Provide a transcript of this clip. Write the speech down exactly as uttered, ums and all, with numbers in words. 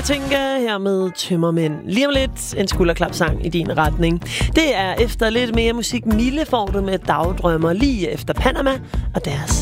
Katinka her med Tømmermænd. Lige om lidt en skulderklapsang i din retning. Det er efter lidt mere musik. Mille får du med Dagdrømmer lige efter Panama og deres